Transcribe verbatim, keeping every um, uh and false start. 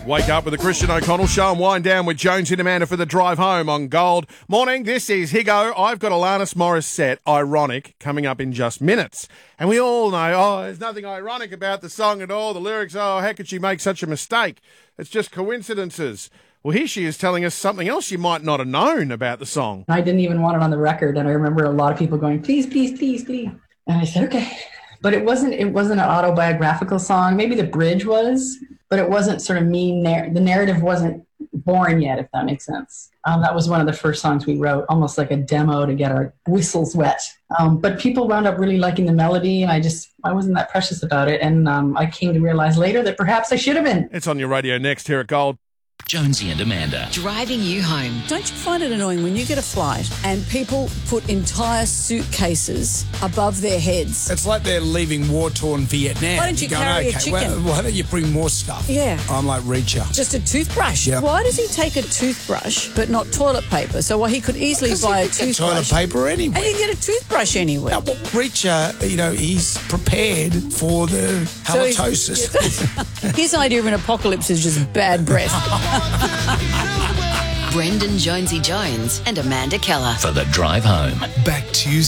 Wake up with the Christian O'Connell Show and wind down with Jones and Amanda for the drive home on Gold. Morning, this is Higo. I've got Alanis Morissette, Ironic, coming up in just minutes. And we all know, oh, there's nothing ironic about the song at all. The lyrics, oh, how could she make such a mistake? It's just coincidences. Well, here she is telling us something else you might not have known about the song. I didn't even want it on the record, and I remember a lot of people going, please, please, please, please. And I said, okay. But it wasn't it wasn't an autobiographical song. Maybe the bridge was, but it wasn't sort of mean. Narr- the narrative wasn't born yet, if that makes sense. Um, that was one of the first songs we wrote, almost like a demo to get our whistles wet. Um, but people wound up really liking the melody, and I just, I wasn't that precious about it. And um, I came to realize later that perhaps I should have been. It's on your radio next here at Gold. Jonesy and Amanda. Driving you home. Don't you find it annoying when you get a flight and people put entire suitcases above their heads? It's like they're leaving war-torn Vietnam. Why don't you You're carry going, a okay, chicken? Well, why don't you bring more stuff? Yeah. I'm like Reacher. Just a toothbrush? Yeah. Why does he take a toothbrush but not toilet paper? So well, he could easily buy a toothbrush. Toilet paper anyway. And he can get a toothbrush anywhere. Now, well, Reacher, you know, he's prepared for the So he's- halitosis. His idea of an apocalypse is just bad breath. Brendan Jonesy Jones and Amanda Keller. For the drive home. Back Tuesday.